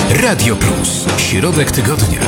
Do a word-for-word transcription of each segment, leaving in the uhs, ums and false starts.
Radio Plus. Środek tygodnia.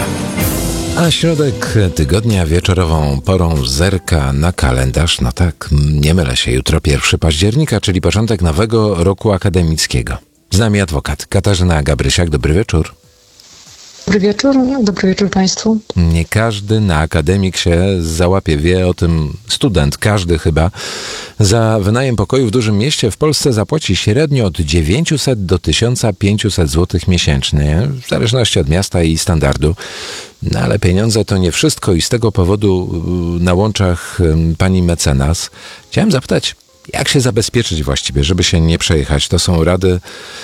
A środek tygodnia wieczorową porą zerka na kalendarz. No tak, nie mylę się, jutro pierwszego października, czyli początek nowego roku akademickiego. Z nami adwokat Katarzyna Gabrysiak. Dobry wieczór. Dobry wieczór, dobry wieczór Państwu. Nie każdy na akademik się załapie, wie o tym student, każdy chyba. Za wynajem pokoju w dużym mieście w Polsce zapłaci średnio od dziewięćset do tysiąc pięćset złotych miesięcznie, w zależności od miasta i standardu. No ale pieniądze to nie wszystko i z tego powodu na łączach pani mecenas chciałem zapytać, jak się zabezpieczyć właściwie, żeby się nie przejechać. To są rady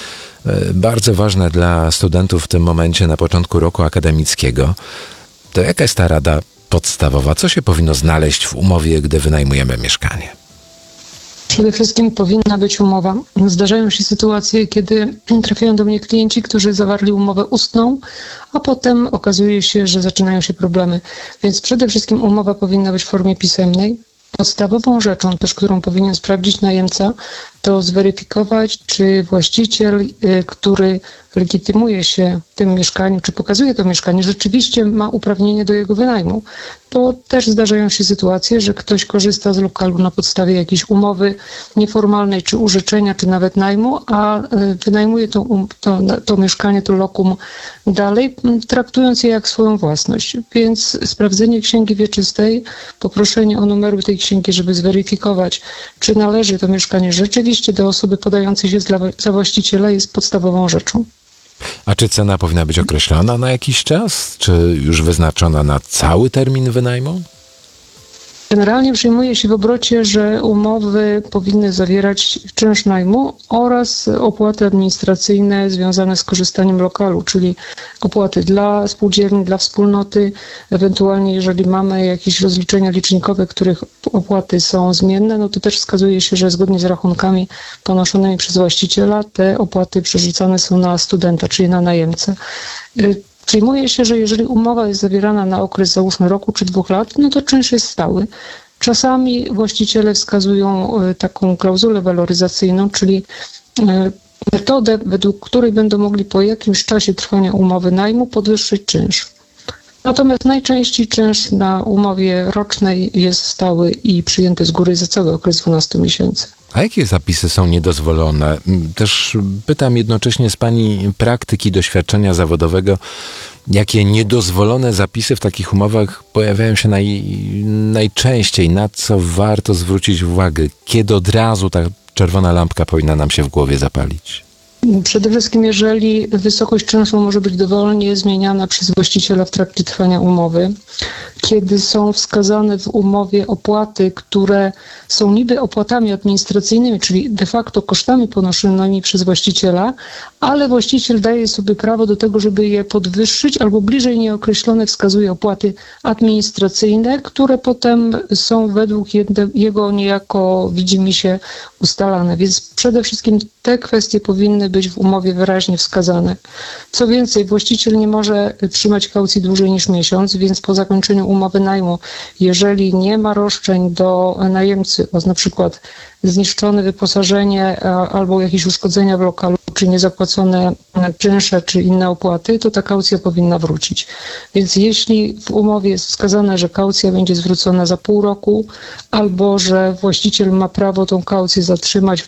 bardzo ważne dla studentów w tym momencie na początku roku akademickiego. To jaka jest ta rada podstawowa? Co się powinno znaleźć w umowie, gdy wynajmujemy mieszkanie? Przede wszystkim powinna być umowa. Zdarzają się sytuacje, kiedy trafiają do mnie klienci, którzy zawarli umowę ustną, a potem okazuje się, że zaczynają się problemy. Więc przede wszystkim umowa powinna być w formie pisemnej. Podstawową rzeczą też, którą powinien sprawdzić najemca, to zweryfikować, czy właściciel, który legitymuje się tym mieszkaniu, czy pokazuje to mieszkanie, rzeczywiście ma uprawnienie do jego wynajmu. To też zdarzają się sytuacje, że ktoś korzysta z lokalu na podstawie jakiejś umowy nieformalnej, czy użyczenia, czy nawet najmu, a wynajmuje to, to, to mieszkanie, to lokum dalej, traktując je jak swoją własność. Więc sprawdzenie księgi wieczystej, poproszenie o numeru tej księgi, żeby zweryfikować, czy należy to mieszkanie rzeczywiście do osoby podającej się za właściciela, jest podstawową rzeczą. A czy cena powinna być określona na jakiś czas? Czy już wyznaczona na cały termin wynajmu? Generalnie przyjmuje się w obrocie, że umowy powinny zawierać czynsz najmu oraz opłaty administracyjne związane z korzystaniem lokalu, czyli opłaty dla spółdzielni, dla wspólnoty, ewentualnie jeżeli mamy jakieś rozliczenia licznikowe, których opłaty są zmienne, no to też wskazuje się, że zgodnie z rachunkami ponoszonymi przez właściciela te opłaty przerzucane są na studenta, czyli na najemcę. Przyjmuje się, że jeżeli umowa jest zawierana na okres załóżmy roku czy dwóch lat, no to czynsz jest stały. Czasami właściciele wskazują taką klauzulę waloryzacyjną, czyli metodę, według której będą mogli po jakimś czasie trwania umowy najmu podwyższyć czynsz. Natomiast najczęściej czynsz na umowie rocznej jest stały i przyjęty z góry za cały okres dwunastu miesięcy. A jakie zapisy są niedozwolone? Też pytam jednocześnie z pani praktyki, doświadczenia zawodowego, jakie niedozwolone zapisy w takich umowach pojawiają się naj, najczęściej, na co warto zwrócić uwagę, kiedy od razu ta czerwona lampka powinna nam się w głowie zapalić? Przede wszystkim, jeżeli wysokość czynszu może być dowolnie zmieniana przez właściciela w trakcie trwania umowy, kiedy są wskazane w umowie opłaty, które są niby opłatami administracyjnymi, czyli de facto kosztami ponoszonymi przez właściciela, ale właściciel daje sobie prawo do tego, żeby je podwyższyć, albo bliżej nieokreślone wskazuje opłaty administracyjne, które potem są według jego niejako widzimisię ustalane. Więc przede wszystkim te kwestie powinny być w umowie wyraźnie wskazane. Co więcej, właściciel nie może trzymać kaucji dłużej niż miesiąc, więc po zakończeniu umowy najmu, jeżeli nie ma roszczeń do najemcy, o na przykład zniszczone wyposażenie albo jakieś uszkodzenia w lokalu, czy niezapłacone czynsze, czy inne opłaty, to ta kaucja powinna wrócić. Więc jeśli w umowie jest wskazane, że kaucja będzie zwrócona za pół roku, albo że właściciel ma prawo tą kaucję zatrzymać